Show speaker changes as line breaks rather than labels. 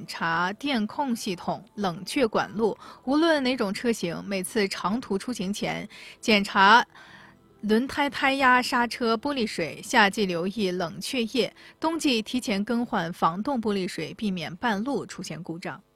查电控系统、冷却管路。无论哪种车型，每次长途出行前检查轮胎、胎压、刹车、玻璃水，夏季留意冷却液，冬季提前更换防冻玻璃水，避免半路出现故障。